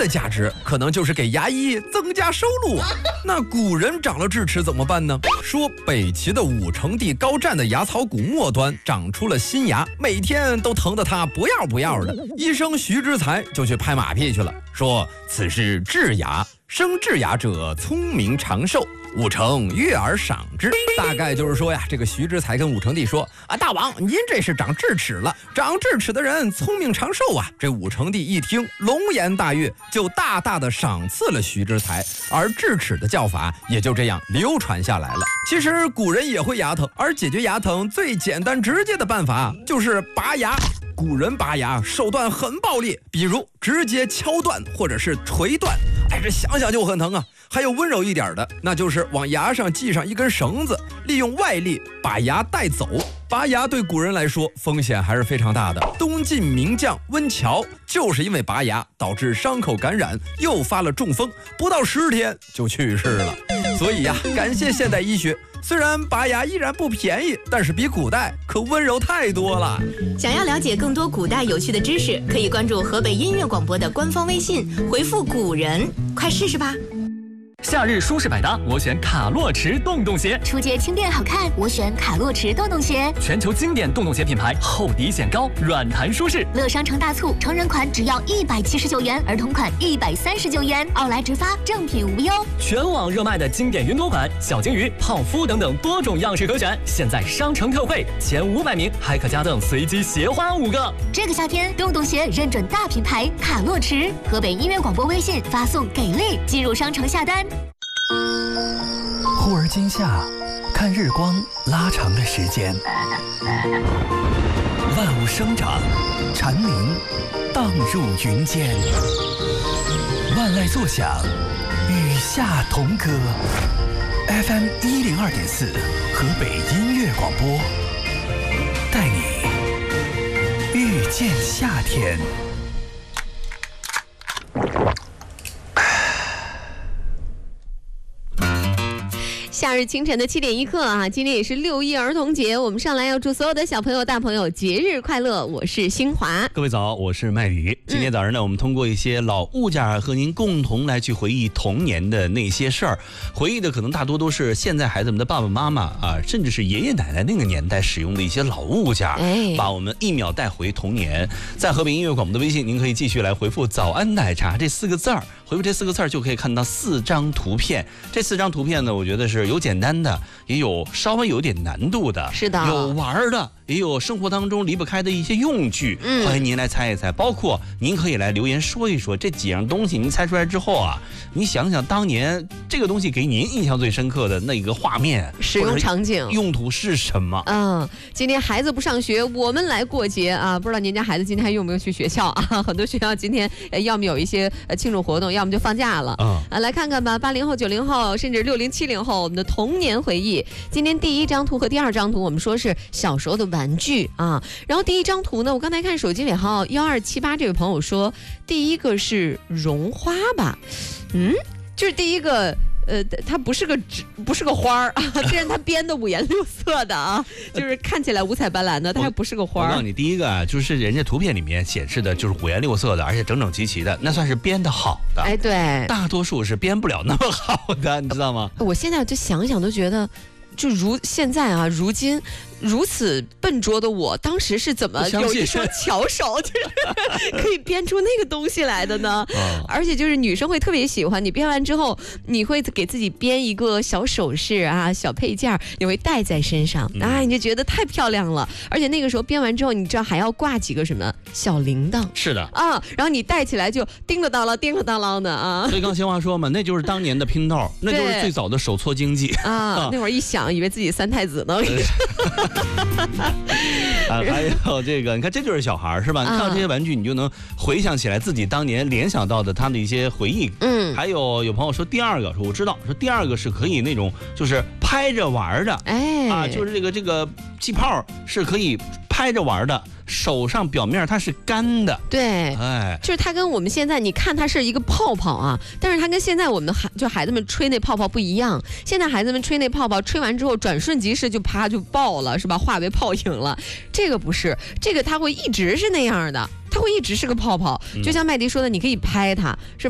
的价值可能就是给牙医增加收入啊。那古人长了智齿怎么办呢？说北齐的武成帝高湛的牙槽骨末端长出了新牙，每天都疼得他不要不要的。医生徐之才就去拍马屁去了，说此是智牙，生智牙者聪明长寿，武成悦而赏之。大概就是说呀，这个徐之才跟武成帝说啊，大王您这是长智齿了，长智齿的人聪明长寿啊。这武成帝一听龙颜大悦，就大大的赏赐了徐之才，而智齿的叫法也就这样流传下来了。其实古人也会牙疼，而解决牙疼最简单直接的办法就是拔牙。古人拔牙手段很暴烈，比如直接敲断或者是锤断，这想想就很疼啊。还有温柔一点的，那就是往牙上系上一根绳子，利用外力把牙带走。拔牙对古人来说风险还是非常大的。东晋名将温峤就是因为拔牙导致伤口感染，诱发了中风，不到10天就去世了。所以呀，感谢现代医学，虽然拔牙依然不便宜，但是比古代可温柔太多了。 想要了解更多古代有趣的知识，可以关注河北音乐广播的官方微信，回复古人，快试试吧。 夏日舒适百搭，我选卡洛驰洞洞鞋。 出街轻便好看，我选卡洛驰洞洞鞋。 全球经典洞洞鞋品牌，厚底显高，软弹舒适。 乐商城大促，成人款只要179元，儿童款139元，奥莱直发，正品无忧。 全网热卖的经典云朵款、小金鱼、泡芙等等多种样式可选，现在商城特惠，前500名还可加赠随机鞋花5个。 这个夏天，洞洞鞋认准大品牌卡洛驰。河北音乐广播微信发送给力，进入商城下单。 忽而今夏，看日光拉长了时间，万物生长，蝉鸣荡入云间，万籁作响，与夏同歌。FM 102.4，河北音乐广播，带你遇见夏天。 夏日清晨的7点1刻啊，今天也是6一儿童节，我们上来要祝所有的小朋友大朋友节日快乐。我是新华， 各位早，我是麦宇。今天早上呢，我们通过一些老物件和您共同来去回忆童年的那些事儿，回忆的可能大多都是现在孩子们的爸爸妈妈啊，甚至是爷爷奶奶那个年代使用的一些老物件，把我们1秒带回童年。在河北音乐广播的微信，您可以继续来回复早安奶茶这4个字儿，回复这4个字儿就可以看到4张图片。这4张图片呢，我觉得是有简单的，也有稍微有点难度的， 是的， 有玩的，也有生活当中离不开的一些用具。欢迎您来猜一猜，包括您可以来留言说一说这几样东西，您猜出来之后啊，你想想当年这个东西给您印象最深刻的那个画面、 使用场景、 用途是什么？ 今天孩子不上学，我们来过节啊！不知道您家孩子今天还用没有去学校啊？很多学校今天要么有一些庆祝活动，要么就放假了。来看看吧，80后、90后，甚至60、70后，我们的童年回忆。今天第1张图和第2张图，我们说是小时候的玩具啊。然后第1张图呢，我刚才看手机尾号1278这位朋友说，第一个是绒花吧？就是第一个。它不是个花儿啊，虽然它编的5颜6色的啊，就是看起来五彩斑斓的，它还不是个花儿。 我告诉你，第一个啊，就是人家图片里面显示的就是5颜6色的，而且整整齐齐的，那算是编的好的。 对， 大多数是编不了那么好的，你知道吗？ 我现在就想想都觉得，就现在啊，如今如此笨拙的我，当时是怎么有一双巧手，就是可以编出那个东西来的呢？而且就是女生会特别喜欢，你编完之后，你会给自己编一个小首饰啊、小配件，你会戴在身上，你就觉得太漂亮了。而且那个时候编完之后，你知道还要挂几个什么小铃铛？ 是的啊，然后你戴起来就叮了当啷、叮了当啷的啊。 所以刚新华说嘛，那就是当年的拼豆，那就是最早的手搓经济啊。那会儿一想，以为自己三太子呢。 还有这个，你看这就是小孩是吧？你看到这些玩具，你就能回想起来自己当年联想到的他的一些回忆。还有朋友说第2个，说我知道，说第2个是可以那种就是拍着玩的，就是这个气泡是可以拍着玩的。手上表面它是干的， 对，就是它跟我们现在你看它是一个泡泡啊，但是它跟现在我们孩子们吹那泡泡不一样。现在孩子们吹那泡泡，吹完之后转瞬即逝就啪就爆了，是吧？化为泡影了。这个不是，这个它会一直是那样的，它会一直是个泡泡。就像麦迪说的，你可以拍它，是吧？